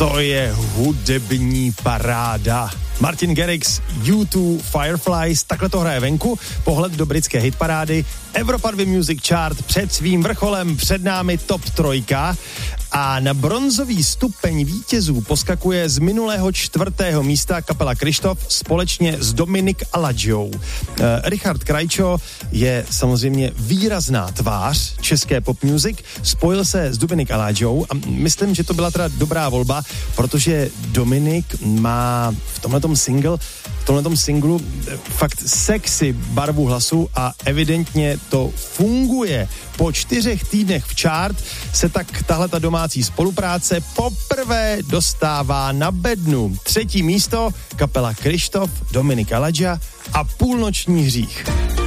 To je hudební paráda. Martin Garrix, U2, Fireflies, takhle to hraje venku, pohled do britské hitparády, Evropa 2 Music Chart před svým vrcholem, před námi top 3 a na bronzový stupeň vítězů poskakuje z minulého 4. místa kapela Kryštof společně s Dominik Aladžou. Richard Krajčo je samozřejmě výrazná tvář české pop music, spojil se s Dominik Aladžou a myslím, že to byla teda dobrá volba, protože Dominik má v tomhletom singlu fakt sexy barvu hlasu a evidentně to funguje. Po 4 týdnech v chart se tak tahleta domácí spolupráce poprvé dostává na bednu. 3. místo kapela Kryštof, Dominik Aladža a Půlnoční hřích.